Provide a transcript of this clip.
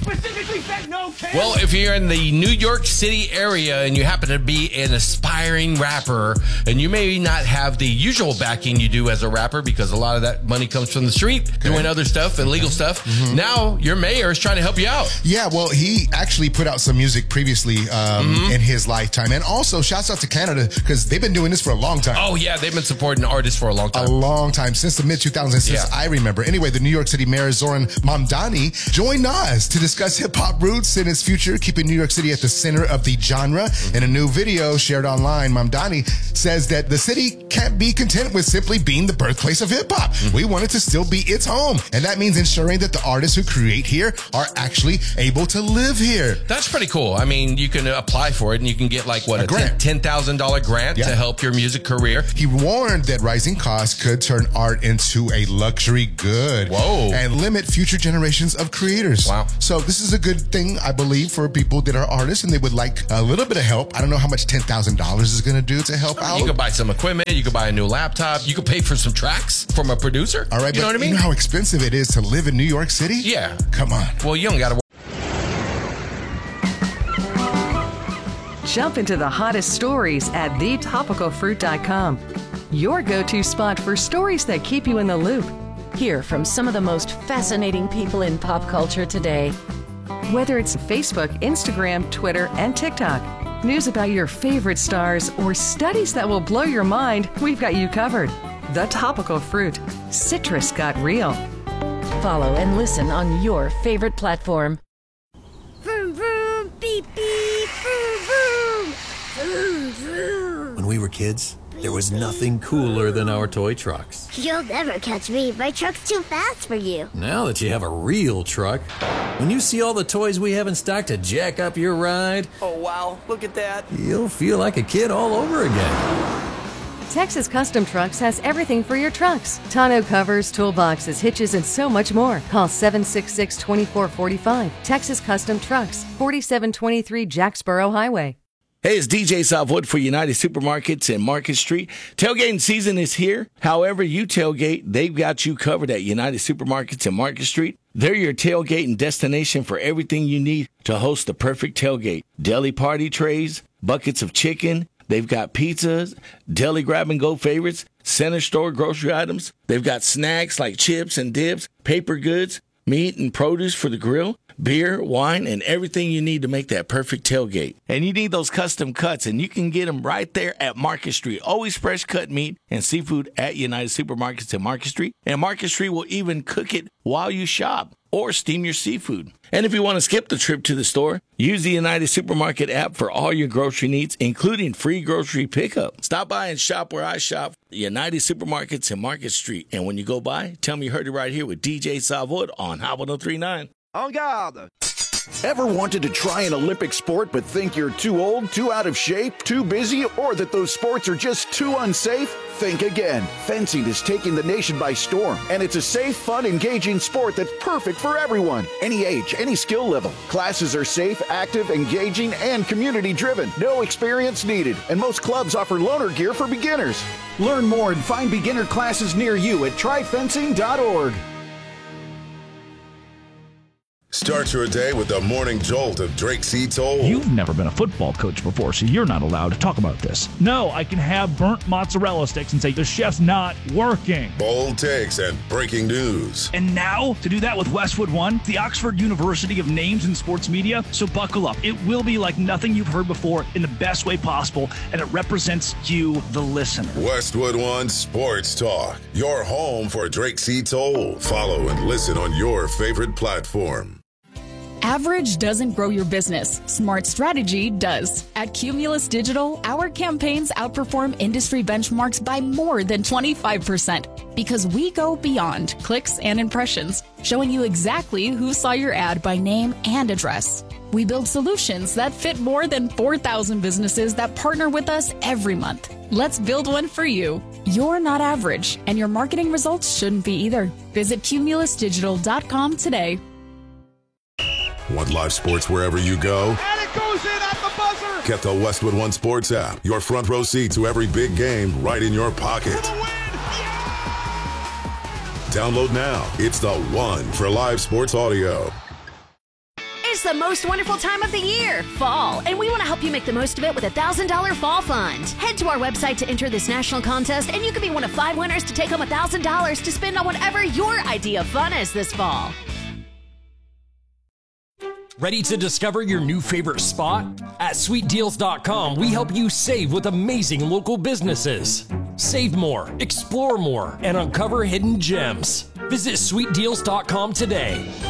specifically said no, kid. Well, if you're in the New York City area and you happen to be an aspiring rapper, and you may not have the usual backing you do as a rapper because a lot of that money comes from the street, doing other stuff, illegal stuff. Now your mayor is trying to help you out. Yeah, well, he actually put out some music previously in his lifetime. And also, shouts out to Canada because they've been doing this for a long time. Oh, yeah, they've been supporting artists for a long time. A long time, since the mid-2000s, since I remember. Anyway, the New York City Mayor, Zoran Mamdani, joined Nas to discuss hip-hop roots and its future, keeping New York City at the center of the genre. In a new video shared online, Mamdani says that the city can't be content with simply being the birthplace of hip-hop. We want it to still be its home. And that means ensuring that the artists who create here are actually able to live here. That's pretty cool. I mean, you can apply for it and you can get like, what, a $10,000 grant to help your music career. He warned that rising costs could turn art into a luxury good. Whoa. And limit future generations of creators. Wow. So this is a good thing, I believe, for people that are artists and they would like a little bit of help. I don't know how much $10,000 is going to do to help out. You could buy some equipment. You could buy a new laptop. You could pay for some tracks from a producer. All right, you know what I mean? You know how expensive it is to live in New York City? Yeah. Come on. Well, you don't got to. Jump into the hottest stories at thetopicalfruit.com. Your go-to spot for stories that keep you in the loop. Hear from some of the most fascinating people in pop culture today. Whether it's Facebook, Instagram, Twitter, and TikTok, news about your favorite stars, or studies that will blow your mind, we've got you covered. The Topical Fruit. Citrus got real. Follow and listen on your favorite platform. Vroom, vroom, beep, beep, vroom, vroom. Vroom, vroom. When we were kids, there was nothing cooler than our toy trucks. You'll never catch me. My truck's too fast for you. Now that you have a real truck, when you see all the toys we have in stock to jack up your ride, Oh, wow. Look at that. you'll feel like a kid all over again. Texas Custom Trucks has everything for your trucks. Tonneau covers, toolboxes, hitches, and so much more. Call 766-2445. Texas Custom Trucks, 4723 Jacksboro Highway. Hey, it's DJ Savoy for United Supermarkets and Market Street. Tailgating season is here. However you tailgate, they've got you covered at United Supermarkets and Market Street. They're your tailgating destination for everything you need to host the perfect tailgate. Deli party trays, buckets of chicken. They've got pizzas, deli grab-and-go favorites, center store grocery items. They've got snacks like chips and dips, paper goods, meat and produce for the grill, beer, wine, and everything you need to make that perfect tailgate. And you need those custom cuts, and you can get them right there at Market Street. Always fresh cut meat and seafood at United Supermarkets and Market Street. And Market Street will even cook it while you shop or steam your seafood. And if you want to skip the trip to the store, use the United Supermarket app for all your grocery needs, including free grocery pickup. Stop by and shop where I shop, United Supermarkets and Market Street. And when you go by, tell me you heard it right here with DJ Savoy on Hot 103.9. En garde. Ever wanted to try an Olympic sport but think you're too old, too out of shape, too busy, or that those sports are just too unsafe? Think again. Fencing is taking the nation by storm, and it's a safe, fun, engaging sport that's perfect for everyone. Any age, any skill level. Classes are safe, active, engaging, and community-driven. No experience needed, and most clubs offer loaner gear for beginners. Learn more and find beginner classes near you at tryfencing.org. Start your day with the morning jolt of Drake C. Toll. You've never been a football coach before, so you're not allowed to talk about this. No, I can have burnt mozzarella sticks and say the chef's not working. Bold takes and breaking news. And now, to do that with Westwood One, the Oxford University of Names in Sports Media, so buckle up. It will be like nothing you've heard before in the best way possible, and it represents you, the listener. Westwood One Sports Talk, your home for Drake C. Toll. Follow and listen on your favorite platform. Average doesn't grow your business. Smart strategy does. At Cumulus Digital, our campaigns outperform industry benchmarks by more than 25% because we go beyond clicks and impressions, showing you exactly who saw your ad by name and address. We build solutions that fit more than 4,000 businesses that partner with us every month. Let's build one for you. You're not average, and your marketing results shouldn't be either. Visit cumulusdigital.com today. Want live sports wherever you go? And it goes in at the buzzer. Get the Westwood One Sports app. Your front row seat to every big game right in your pocket. For the win. Yeah! Download now. It's the one for live sports audio. It's the most wonderful time of the year, fall, and we want to help you make the most of it with a $1,000 fall fund. Head to our website to enter this national contest, and you could be one of 5 winners to take home $1,000 to spend on whatever your idea of fun is this fall. Ready to discover your new favorite spot? At sweetdeals.com, we help you save with amazing local businesses. Save more, explore more, and uncover hidden gems. Visit sweetdeals.com today.